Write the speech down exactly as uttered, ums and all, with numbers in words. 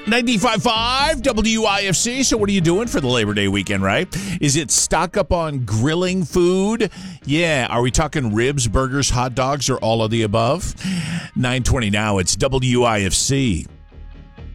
ninety-five point five W I F C. So what are you doing for the Labor Day weekend, right? Is it stock up on grilling food? Yeah. Are we talking ribs, burgers, hot dogs, or all of the above? nine twenty now. It's W I F C.